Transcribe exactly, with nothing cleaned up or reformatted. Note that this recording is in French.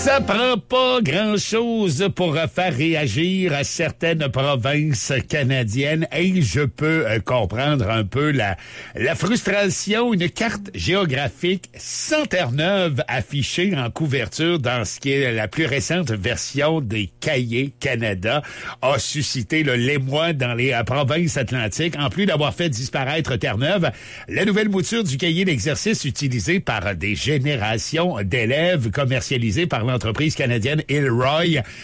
Ça prend pas grand-chose pour faire réagir à certaines provinces canadiennes et je peux euh, comprendre un peu la, la frustration. Une carte géographique sans Terre-Neuve affichée en couverture dans ce qui est la plus récente version des Cahiers Canada a suscité le l'émoi dans les euh, provinces atlantiques. En plus d'avoir fait disparaître Terre-Neuve, la nouvelle mouture du cahier d'exercice utilisé par des générations d'élèves commercialisé par l'entreprise canadienne Hilroy